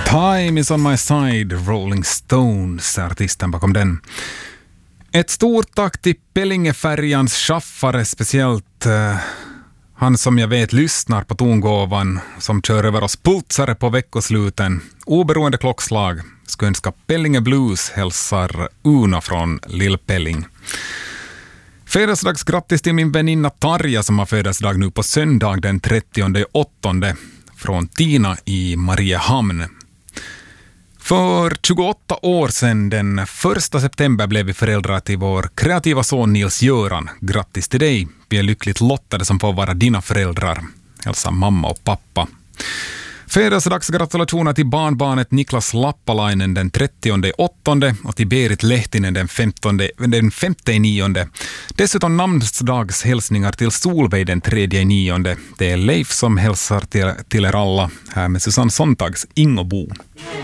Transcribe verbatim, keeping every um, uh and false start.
Time is on my side, Rolling Stones, artisten bakom den. Ett stort tack till Pellingefärjans schaffare, speciellt eh, han som jag vet lyssnar på tongåvan, som kör över oss pulsare på veckosluten. Oberoende klockslag. Ska önska Pellinge Blues hälsar Una från Lill Pelling. Födelsedagsgrattis till min väninna Tarja som har födelsedag nu på söndag den trettionde åttonde från Tina i Mariehamn. För tjugoåtta år sedan, den första september, blev vi föräldrar till vår kreativa son Nils-Göran. Grattis till dig. Vi är lyckligt lottade som får vara dina föräldrar. Hälsa mamma och pappa. Födelsedagsgratulationer till barnbarnet Niklas Lappalainen den trettionde åttonde och till Berit Lehtinen den femtonde, den femte nionde. Dessutom namnsdagshälsningar till Solveig den tredje nionde. Det är Leif som hälsar till, till er alla här med Susanne Sontags Ingobo.